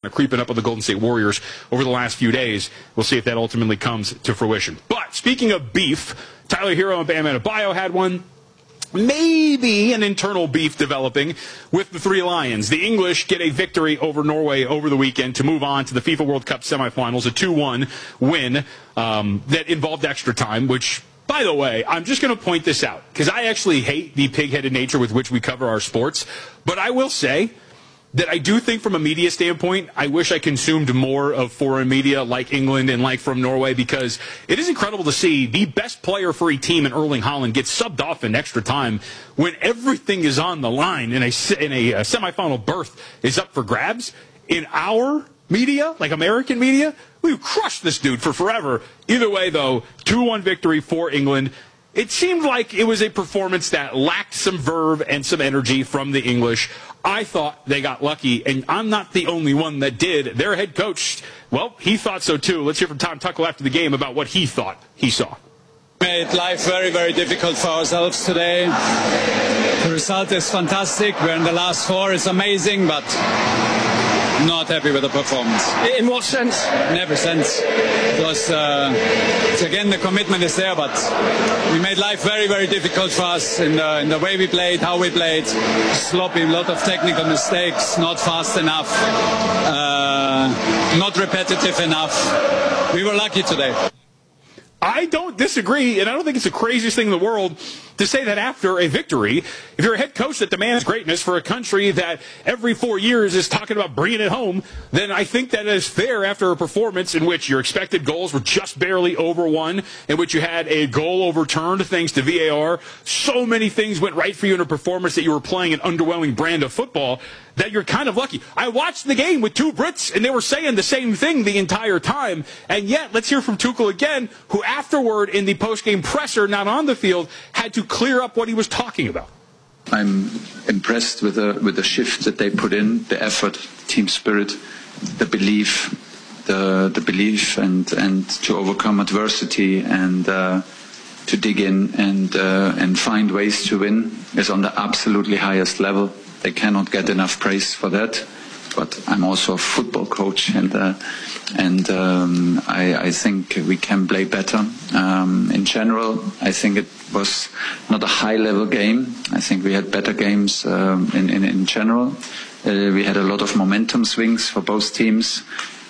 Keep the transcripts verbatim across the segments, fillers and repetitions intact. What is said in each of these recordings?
of creeping up on the Golden State Warriors over the last few days. We'll see if that ultimately comes to fruition. But speaking of beef, Tyler Hero and Bam Adebayo had one. Maybe an internal beef developing with the Three Lions. The English get a victory over Norway over the weekend to move on to the FIFA World Cup semifinals, a two one win um, that involved extra time, which, by the way, I'm just going to point this out because I actually hate the pig-headed nature with which we cover our sports, but I will say that I do think from a media standpoint, I wish I consumed more of foreign media like England and like from Norway, because it is incredible to see the best player for a team in Erling Haaland get subbed off in extra time when everything is on the line and a, in a, a semifinal berth is up for grabs. In our media, like American media, we crushed this dude for forever. Either way, though, two one victory for England. It seemed like it was a performance that lacked some verve and some energy from the English. I thought they got lucky, and I'm not the only one that did. Their head coach, well, he thought so too. Let's hear from Tom Tuchel after the game about what he thought he saw. Made life very, very difficult for ourselves today. The result is fantastic. We're in the last four. It's amazing, but not happy with the performance. In what sense? In every sense. It was, uh, again, the commitment is there, but we made life very, very difficult for us in the, in the way we played, how we played. Sloppy, a lot of technical mistakes, not fast enough, uh, not repetitive enough. We were lucky today. I don't disagree, and I don't think it's the craziest thing in the world to say that after a victory, if you're a head coach that demands greatness for a country that every four years is talking about bringing it home, then I think that is fair after a performance in which your expected goals were just barely over one, in which you had a goal overturned thanks to V A R. So many things went right for you in a performance that you were playing an underwhelming brand of football that you're kind of lucky. I watched the game with two Brits, and they were saying the same thing the entire time, and yet, let's hear from Tuchel again, who afterward in the post-game presser, not on the field, had to clear up what he was talking about. I'm impressed with the with the shift that they put in, the effort, team spirit, the belief, the the belief, and and to overcome adversity and uh, to dig in and uh, and find ways to win is on the absolutely highest level. They cannot get enough praise for that. But I'm also a football coach, and uh, and um, I, I think we can play better. Um, in general, I think it was not a high-level game. I think we had better games um, in, in in general. Uh, we had a lot of momentum swings for both teams.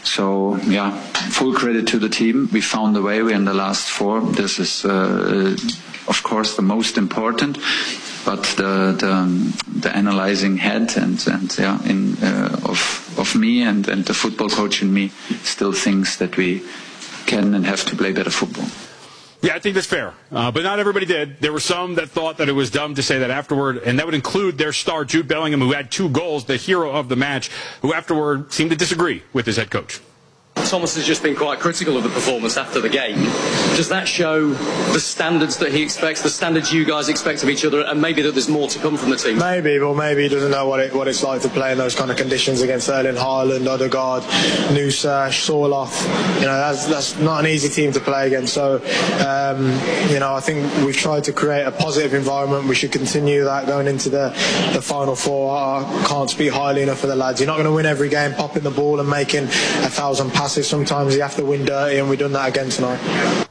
So yeah, full credit to the team. We found a way. We're in the last four. This is, uh, of course, the most important. But the the, the analyzing head and and yeah in uh, of of me and, and the football coach in me still thinks that we can and have to play better football. Yeah, I think that's fair. Uh, but not everybody did. There were some that thought that it was dumb to say that afterward, and that would include their star, Jude Bellingham, who had two goals, the hero of the match, who afterward seemed to disagree with his head coach. Thomas has just been quite critical of the performance after the game. Does that show the standards that he expects, the standards you guys expect of each other, and maybe that there's more to come from the team? Maybe, but maybe he doesn't know what it what it's like to play in those kind of conditions against Erling Haaland, Odegaard, Nusa, Sorloth. You know, that's that's not an easy team to play against. So, um, you know, I think we've tried to create a positive environment. We should continue that going into the the final four. I can't speak highly enough for the lads. You're not going to win every game popping the ball and making a thousand passes. Sometimes you have to win dirty, and we've done that again tonight.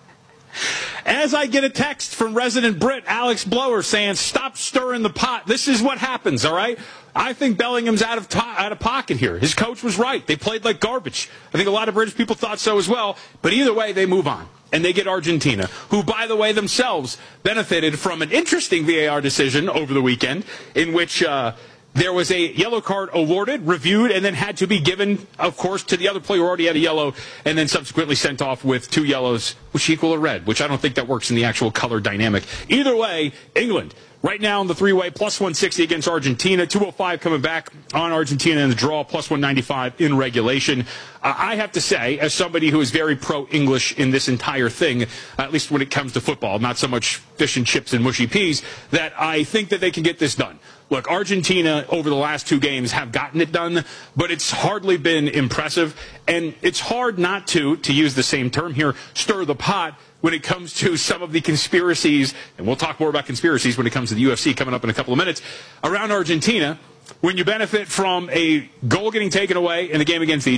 As I get a text from resident Brit Alex Blower saying, stop stirring the pot. This is what happens, all right? I think Bellingham's out of to- out of pocket here. His coach was right. They played like garbage. I think a lot of British people thought so as well. But either way, they move on. And they get Argentina, who, by the way, themselves benefited from an interesting V A R decision over the weekend in which uh, there was a yellow card awarded, reviewed, and then had to be given, of course, to the other player who already had a yellow, and then subsequently sent off with two yellows, which equal a red, which I don't think that works in the actual color dynamic. Either way, England, right now in the three-way, plus one sixty against Argentina, two oh five coming back on Argentina in the draw, plus one ninety-five in regulation. Uh, I have to say, as somebody who is very pro-English in this entire thing, at least when it comes to football, not so much fish and chips and mushy peas, that I think that they can get this done. Look, Argentina over the last two games have gotten it done, but it's hardly been impressive, and it's hard not to, to use the same term here, stir the pot when it comes to some of the conspiracies, and we'll talk more about conspiracies when it comes to the U F C coming up in a couple of minutes, around Argentina, when you benefit from a goal getting taken away in the game against the